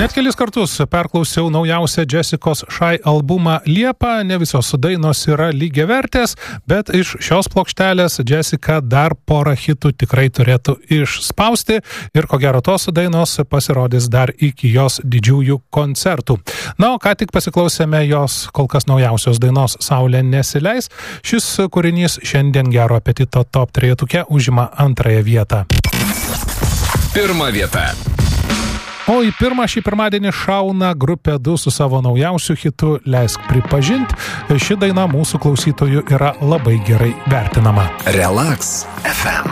Net kelis kartus perklausiau naujausią Jessicos Shy albumą Liepa, ne visos dainos yra lygiavertės, bet iš šios plokštelės Jessica dar porą hitų tikrai turėtų išspausti ir ko gero tos dainos pasirodys dar iki jos didžiųjų koncertų. Na, o ką tik pasiklausėme jos kol kas naujausios dainos Saulė nesileis. Šis kūrinys šiandien Gero apetito top 3 užima antrąją vietą. Pirma vieta. O į pirmą šį pirmadienį šauna grupė 2 su savo naujausiu hitu Leisk pripažint. Ši daina mūsų klausytojų yra labai gerai vertinama. Relax FM.